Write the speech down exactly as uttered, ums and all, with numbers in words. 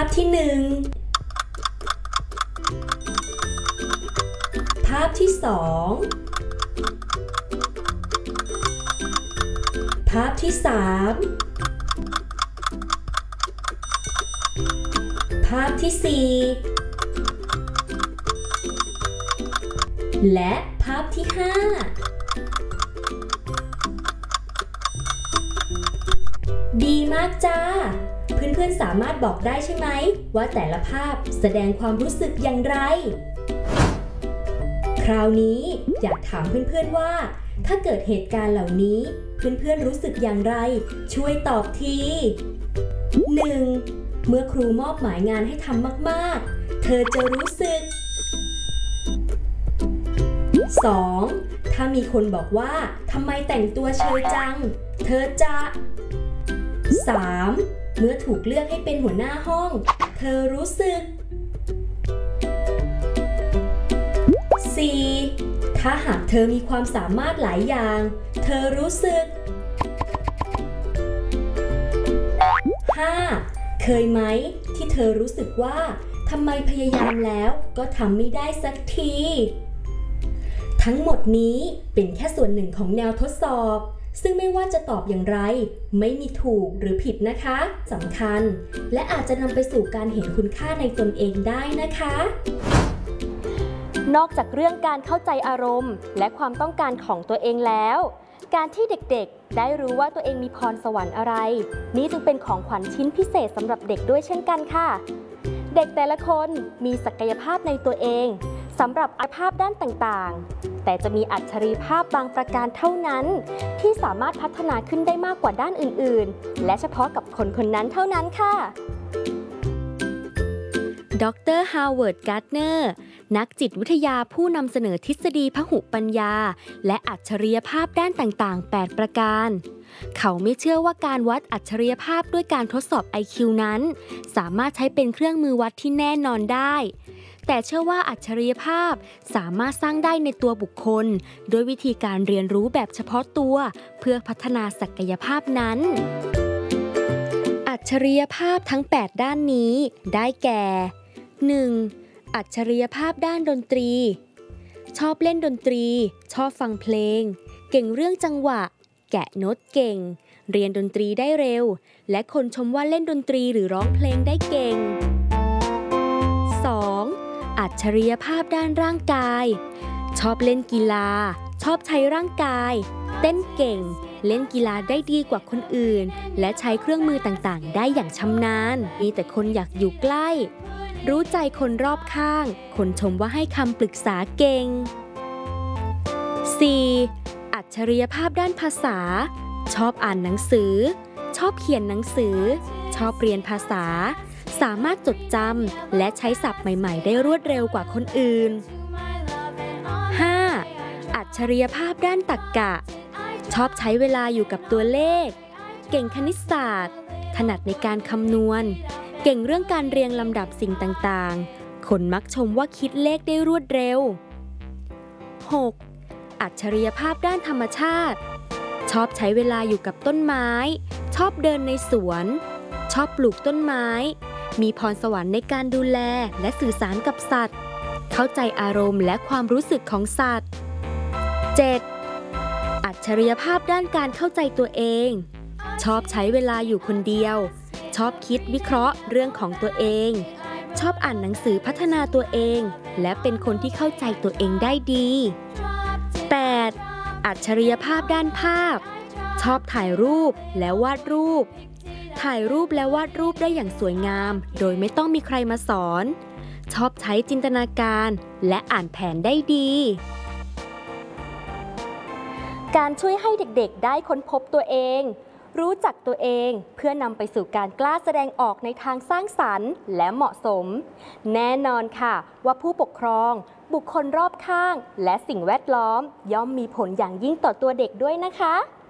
พที่หนึ่งภาพที่สองภาพที่สามภาพที่สี่และภาพที่ห้าดีมากจ้าเพื่อนๆสามารถบอกได้ใช่ไหมว่าแต่ละภาพแสดงความรู้สึกอย่างไรคราวนี้อยากถามเพื่อนๆว่าถ้าเกิดเหตุการณ์เหล่านี้เพื่อนๆรู้สึกอย่างไรช่วยตอบที หนึ่ง. เมื่อครูมอบหมายงานให้ทำมากๆเธอจะรู้สึก สอง. ถ้ามีคนบอกว่าทำไมแต่งตัวเชยจังเธอจะ สาม. เมื่อถูกเลือกให้เป็นหัวหน้าห้องเธอรู้สึก สี่. ถ้าหากเธอมีความสามารถหลายอย่างเธอรู้สึก ห้า. เคยไหมที่เธอรู้สึกว่าทำไมพยายามแล้วก็ทำไม่ได้สักทีทั้งหมดนี้เป็นแค่ส่วนหนึ่งของแนวทดสอบซึ่งไม่ว่าจะตอบอย่างไรไม่มีถูกหรือผิดนะคะสำคัญและอาจจะนำไปสู่การเห็นคุณค่าในตนเองได้นะคะนอกจากเรื่องการเข้าใจอารมณ์และความต้องการของตัวเองแล้วการที่เด็กๆได้รู้ว่าตัวเองมีพรสวรรค์อะไรนี่จึงเป็นของขวัญชิ้นพิเศษสำหรับเด็กด้วยเช่นกันค่ะเด็กแต่ละคนมีศักยภาพในตัวเองสำหรับอาภาพด้านต่างๆแต่จะมีอัจฉริภาพบางประการเท่านั้นที่สามารถพัฒนาขึ้นได้มากกว่าด้านอื่นๆและเฉพาะกับคนคนนั้นเท่านั้นค่ะดร.ฮาวเวิร์ด การ์ดเนอร์นักจิตวิทยาผู้นำเสนอทฤษฎีพหุปัญญาและอัจฉริยภาพด้านต่างๆแปดประการเขาไม่เชื่อว่าการวัดอัจฉริยภาพด้วยการทดสอบ ไอ คิว นั้นสามารถใช้เป็นเครื่องมือวัดที่แน่นอนได้แต่เชื่อว่าอัจฉริยภาพสามารถสร้างได้ในตัวบุคคลโดยวิธีการเรียนรู้แบบเฉพาะตัวเพื่อพัฒนาศักยภาพนั้นอัจฉริยภาพทั้งแปดด้านนี้ได้แก่ หนึ่ง. อัจฉริยภาพด้านดนตรีชอบเล่นดนตรีชอบฟังเพลงเก่งเรื่องจังหวะแกะโน้ตเก่งเรียนดนตรีได้เร็วและคนชมว่าเล่นดนตรีหรือร้องเพลงได้เก่ง สอง. อัจฉริยภาพด้านร่างกายชอบเล่นกีฬาชอบใช้ร่างกายเต้นเก่งเล่นกีฬาได้ดีกว่าคนอื่นและใช้เครื่องมือต่างๆได้อย่างชำนาญมีแต่คนอยากอยู่ใกล้รู้ใจคนรอบข้างคนชมว่าให้คำปรึกษาเก่ง สี่. อัจฉริยภาพด้านภาษาชอบอ่านหนังสือชอบเขียนหนังสือชอบเรียนภาษาสามารถจดจำและใช้ศัพท์ใหม่ๆได้รวดเร็วกว่าคนอื่น ห้า. อัจฉริยภาพด้านตรรกะชอบใช้เวลาอยู่กับตัวเลขเก่งคณิตศาสตร์ถนัดในการคำนวณเก่งเรื่องการเรียงลำดับสิ่งต่างๆคนมักชมว่าคิดเลขได้รวดเร็ว หก. อัจฉริยภาพด้านธรรมชาติชอบใช้เวลาอยู่กับต้นไม้ชอบเดินในสวนชอบปลูกต้นไม้มีพรสวรรค์ในการดูแลและสื่อสารกับสัตว์เข้าใจอารมณ์และความรู้สึกของสัตว์ เจ็ด. อัจฉริยภาพด้านการเข้าใจตัวเองชอบใช้เวลาอยู่คนเดียวชอบคิดวิเคราะห์เรื่องของตัวเองชอบอ่านหนังสือพัฒนาตัวเองและเป็นคนที่เข้าใจตัวเองได้ดี แปด. อัจฉริยภาพด้านภาพชอบถ่ายรูปและวาดรูปถ่ายรูปและวาดรูปได้อย่างสวยงามโดยไม่ต้องมีใครมาสอนชอบใช้จินตนาการและอ่านแผนได้ดีการช่วยให้เด็กๆได้ค้นพบตัวเองรู้จักตัวเองเพื่อนำไปสู่การกล้าแสดงออกในทางสร้างสรรค์และเหมาะสมแน่นอนค่ะว่าผู้ปกครองบุคคลรอบข้างและสิ่งแวดล้อมย่อมมีผลอย่างยิ่งต่อตัวเด็กด้วยนะคะ